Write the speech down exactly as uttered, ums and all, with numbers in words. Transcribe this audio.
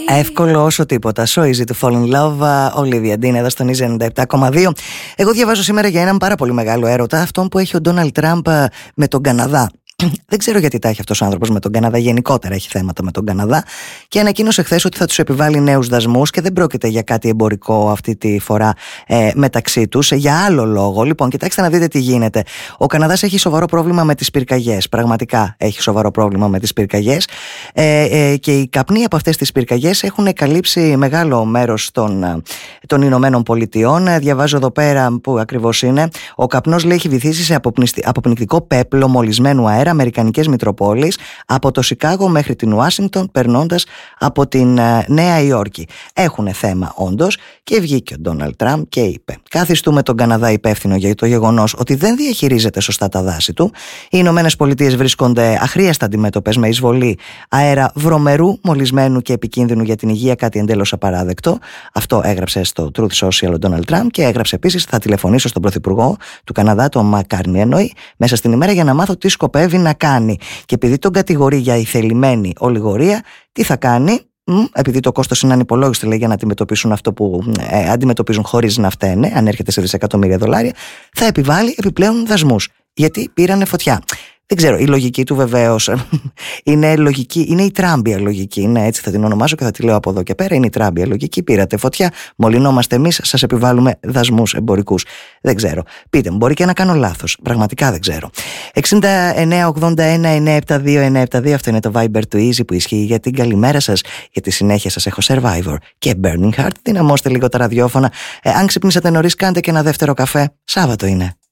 Εύκολο όσο τίποτα. So easy to fall in love. Olivia Dean εδώ στον Easy ενενήντα επτά κόμμα δύο. Εγώ διαβάζω σήμερα για έναν πάρα πολύ μεγάλο έρωτα, αυτόν που έχει ο Ντόναλντ Τραμπ με τον Καναδά. Δεν ξέρω γιατί τα έχει αυτός ο άνθρωπος με τον Καναδά. Γενικότερα έχει θέματα με τον Καναδά. Και ανακοίνωσε χθες ότι θα τους επιβάλλει νέους δασμούς και δεν πρόκειται για κάτι εμπορικό αυτή τη φορά ε, μεταξύ τους. Για άλλο λόγο. Λοιπόν, κοιτάξτε να δείτε τι γίνεται. Ο Καναδάς έχει σοβαρό πρόβλημα με τις πυρκαγιές. Πραγματικά έχει σοβαρό πρόβλημα με τις πυρκαγιές. Ε, ε, και οι καπνοί από αυτές τις πυρκαγιές έχουν καλύψει μεγάλο μέρος των, των Ηνωμένων Πολιτειών. Διαβάζω εδώ πέρα που ακριβώς είναι. Ο καπνός, λέει, έχει βυθίσει σε αποπνικτικό πέπλο μολυσμένου αέρα αμερικανικές μητροπόλεις, από το Σικάγο μέχρι την Ουάσιγκτον, περνώντας από την uh, Νέα Υόρκη. Έχουν θέμα όντως και βγήκε ο Ντόναλντ Τραμπ και είπε: καθιστούμε τον Καναδά υπεύθυνο για το γεγονός ότι δεν διαχειρίζεται σωστά τα δάση του. Οι Ηνωμένες Πολιτείες βρίσκονται αχρίαστα αντιμέτωπες με εισβολή αέρα βρωμερού, μολυσμένου και επικίνδυνου για την υγεία, κάτι εντελώς απαράδεκτο. Αυτό έγραψε στο Truth Social ο Ντόναλντ Τραμπ και έγραψε επίσης: θα τηλεφωνήσω στον Πρωθυπουργό του Καναδά, τον Μακάρνι, εννοεί, μέσα στην ημέρα για να μάθω τι σκοπεύει να κάνει. Και επειδή τον κατηγορεί για ηθελημένη ολιγορία, τι θα κάνει? Επειδή το κόστος είναι ανυπολόγιστο, λέει, για να αντιμετωπίσουν αυτό που ε, αντιμετωπίζουν χωρίς να φταίνε, αν έρχεται σε δισεκατομμύρια δολάρια, θα επιβάλλει επιπλέον δασμούς. Γιατί πήρανε φωτιά. Δεν ξέρω, η λογική του βεβαίως είναι λογική, είναι η τράμπια λογική. Είναι, έτσι θα την ονομάσω και θα τη λέω από εδώ και πέρα. Είναι η τράμπια λογική. Πήρατε φωτιά, μολυνόμαστε εμείς, σας επιβάλλουμε δασμούς εμπορικούς. Δεν ξέρω. Πείτε μου, μπορεί και να κάνω λάθος. Πραγματικά δεν ξέρω. εξήντα εννέα ογδόντα ένα εννιακόσια εβδομήντα δύο εννιακόσια εβδομήντα δύο, αυτό είναι το Viber του Easy που ισχύει για την καλημέρα σας. Για τη συνέχεια σας έχω Survivor και Burning Heart. Δυναμώστε λίγο τα ραδιόφωνα. Ε, αν ξυπνήσατε νωρίς, κάντε και ένα δεύτερο καφέ. Σάββατο είναι.